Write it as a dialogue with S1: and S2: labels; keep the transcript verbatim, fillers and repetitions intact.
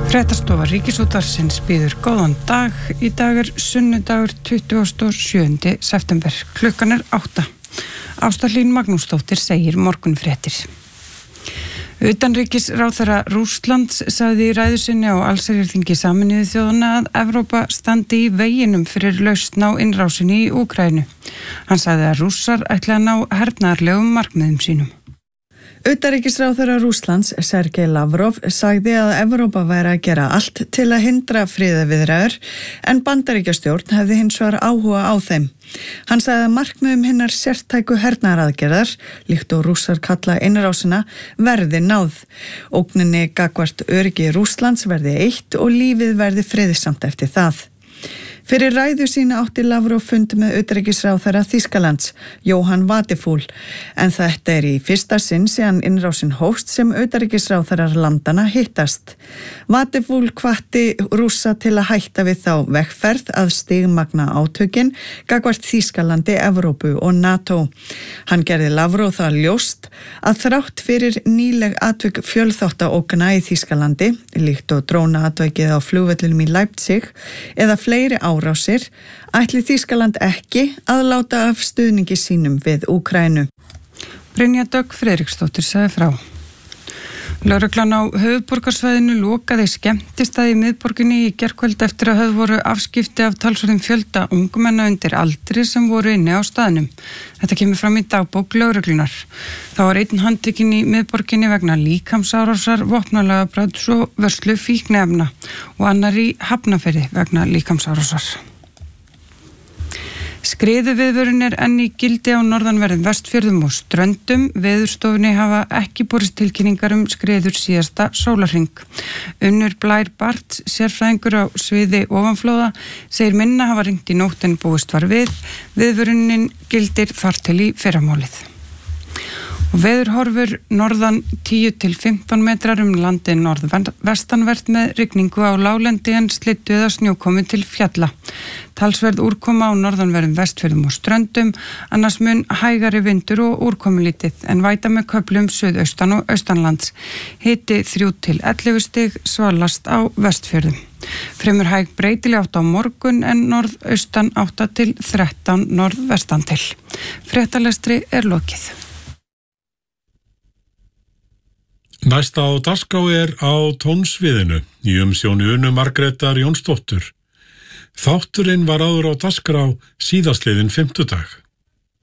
S1: Fréttastofa Ríkisútvarpsins býður góðan dag. Í dag er sunnudagur tuttugasta og sjöunda september. Klukkan er átta. Ásta Hlín Magnúsdóttir segir morgunfréttir. Utanríkisráðherra Rússlands sagði í ræðu sinni á allsherjarþingi Sameinuðu þjóðanna að Evrópa standi í veginum fyrir lausn á innrásinni í Úkraínu. Hann sagði að Rússar ætla að ná hernaðarlegum markmiðum sínum.
S2: Utanríkisráðherra Rússlands, Sergej Lavrov, sagði að Evrópa væri að gera allt til að hindra friðarviðræður en Bandaríkjastjórn hefði hins vegar áhuga á þeim. Hann sagði að markmiðum hinnar sértæku hernaðaraðgerðar, líkt og Rússar kalla innrásina, verði náð. Ógninni gagnvart öryggi Rússlands verði eitt og lífið verði friðsamt eftir það. Fyrir ræðu sína átti Lavrov fund með utanríkisráðherra Þýskalands, Johann Wadephul, en þetta er í fyrsta sinn síðan innrásin hófst sem utanríkisráðherrar landana hittast. Wadephul hvatti Rússa til að hætta við þá vegferð að stigmagna átökin gagnvart Þýskalandi, Evrópu og NATO. Hann gerði Lavrov það ljóst að þrátt fyrir nýleg atvik fjölþáttaógna í Þýskalandi, líkt og drónaatvikið á flugvellinum í Leipzig, eða fleiri árásir, ætli Þýskaland ekki að láta af stuðningi sínum við Úkraínu.
S1: Brynja Dögg Friðriksdóttir sagði frá. Lögreglan á höfuðborgarsvæðinu lokaði skemmtistaði í miðborginni í gærkvöld eftir að höfð voru afskipti af talsverðum fjölda ungmenna undir aldri sem voru inni á staðnum. Þetta kemur fram í dagbók lögreglunar. Það var einn handtekinn í miðborginni vegna líkamsárásar, vopnalagabrats og vörslu fíkniefna og annar í Hafnarfirði vegna líkamsárásar. Skriðuviðvörun er enn í gildi á norðanverðum Vestfjörðum og Ströndum. Veðurstofunni hafa ekki borist tilkynningar um skriður síðasta sólarhring. Unnur Blær Barth, sérfræðingur á sviði ofanflóða, segir minna hafa ringt í nótt en búist var við. Viðvörunin gildir þar til í fyrramálið. Og veðurhorfur norðan tíu til fimmtán metrar um landið norðvestanvert með rigningu á láglendi en slyddu eða snjókomu til fjalla. Talsverð úrkoma á norðanverðum Vestfjörðum og Ströndum, annars mun hægari vindur og úrkomulítið en væta með köflum suðaustan og austanlands. Hiti þrjú til ellefu stig, svalast á Vestfjörðum. Fremur hæg breytileg átt á morgun en norðaustan átta til þrettán norðvestan til. Fréttalestri er lokið.
S3: Næsta á dagskrá er á tónsviðinu í umsjón Unu Margrétar Jónsdóttur. Þátturinn var áður á dagskrá síðastliðinn fimmtudag.